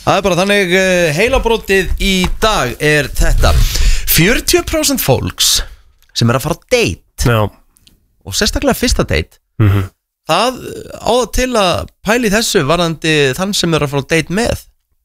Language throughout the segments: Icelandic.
Það bara þannig, heilabrótið í dag er þetta 40% fólks sem að fara á date. Já. Og sérstaklega fyrsta date. Það á það til að pæli þessu varðandi þann sem að fara á date með.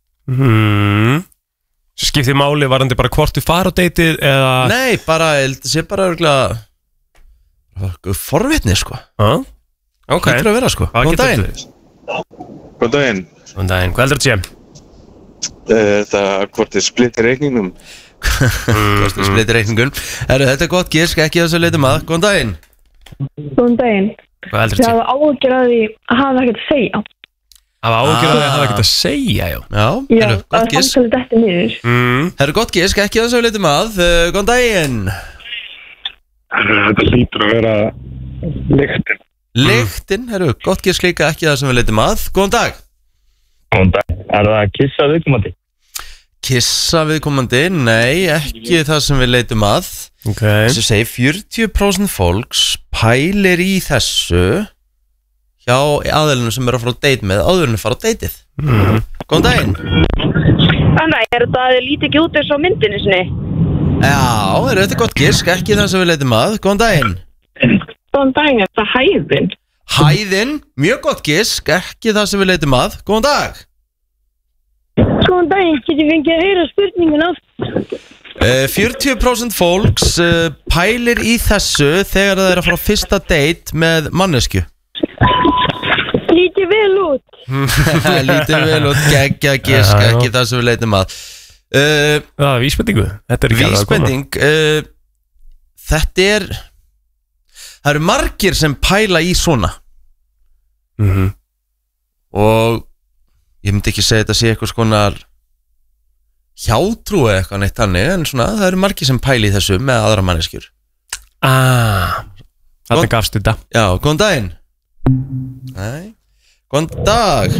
Skiptir máli varðandi bara hvort þú fara á dateið eða... Nei, bara, það sé bara örgulega forvitni, sko. Ok. Þetta að vera, sko. Góðan daginn. Góðan daginn. Góðan daginn, hvað heldur þetta sé? Það hvort þið splittir reikningum. Hvort þið splittir reikningum. Þetta er gott gisk, ekki þess að leitum að. Góðan daginn. Góðan daginn. Hvað heldur þetta sé? Ég hafa áhyggjur af því að hafa ekkert að segja. Hafa áhyggjur af því að hafa ekkert að segja, já. Já, það er samtalið þetta niður. Það er gott gisk, ekki þess að leitum að. Góðan daginn. Þetta hlýtur að vera lyktin. Lyktin, gott gisk líka, ekki það sem við leitum að. Góðan dag. Góðan dag. Er það að kissa viðkomandi? Kissa viðkomandi? Nei, ekki það sem við leitum að. Þess að segja, 40% fólks pælir í þessu hjá aðeilinu sem er að fara á date með áður en að fara á dateið. Góðan daginn. Þannig, þetta lítið ekki út eins á myndinu sinni? Já, þetta er gott gisk, ekki það sem við leitum að. Góðan daginn. Góðan daginn, þetta er hæðin. Hæðin, mjög gott gisk, ekki það sem við leitum að. Góðan dag. Góðan daginn, getur við ekki að heyra spurningun aftur? 40% fólks pælir í þessu þegar það er að fara á fyrsta date með mannesku. Lítið vel út. Lítið vel út, geggja gisk, ekki það sem við leitum að. Það er vísbendingu. Vísbending. Þetta er... Það eru margir sem pæla í svona. Og ég myndi ekki segja þetta sé eitthvað skonar hjátrú eða eitthvað neitt þannig, en svona það eru margir sem pæla í þessu með aðra manneskjur. Þetta gafst þetta. Já, góðan daginn. Nei. Góðan dag.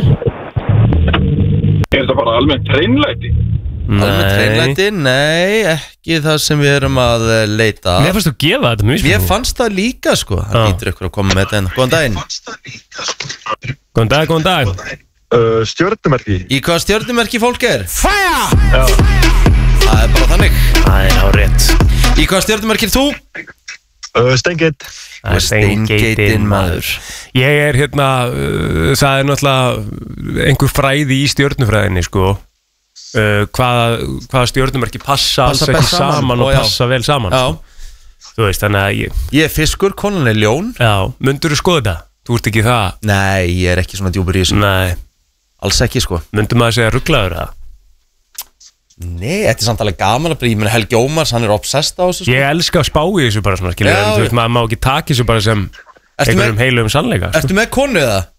Er þetta bara almennt hreinlæti? Almennt hreinlæti? Nei, ekki það sem við erum að leita. Mér fannst þú gefa þetta mjög Mér fannst það líka, sko. Það lítur ykkur að koma með þetta en góðan daginn. Góðan dag, góðan dag. Stjörnumerki. Í hvaða stjörnumerki fólk er? Fire! Það er bara þannig. Það er á rétt. Í hvaða stjörnumerki er þú? Steingate. Steingateinn maður. Ég er það er náttúrulega einhver fræði í stjörnufræðinni, sko. Hvaða stjörnumerki passa alls ekki saman og passa vel saman. Já. Þú veist, þannig að Ég er fiskur, konan er ljón. Já, myndirðu skoða þetta? Þú ert ekki það? Nei, ég er ekki svona djúpur í þessu. Nei. Alls ekki, sko. Myndur maður segja ruglaður það? Nei, þetta er samt alveg gaman að ég meina Helgi Ómars, hann er obsessed á þessu, sko. Ég elska að spá í þessu bara svona, skilja. Þú veist, maður má ekki taka þessu bara sem einhverjum heilum sannleika, sko. Ertu með konu eða?